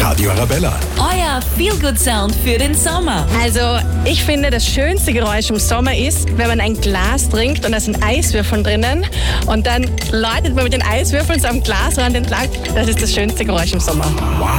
Radio Arabella. Euer Feel-Good-Sound für den Sommer. Also, ich finde, das schönste Geräusch im Sommer ist, wenn man ein Glas trinkt und da sind Eiswürfeln drinnen und dann läutet man mit den Eiswürfeln so am Glasrand entlang. Das ist das schönste Geräusch im Sommer. Wow.